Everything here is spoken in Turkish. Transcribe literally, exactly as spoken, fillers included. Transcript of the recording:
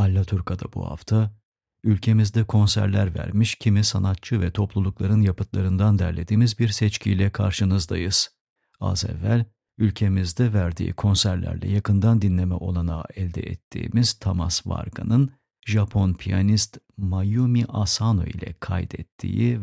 Allaturka'da bu hafta ülkemizde konserler vermiş kimi sanatçı ve toplulukların yapıtlarından derlediğimiz bir seçkiyle karşınızdayız. Az evvel ülkemizde verdiği konserlerle yakından dinleme olanağı elde ettiğimiz Thomas Varga'nın Japon piyanist Mayumi Asano ile kaydettiği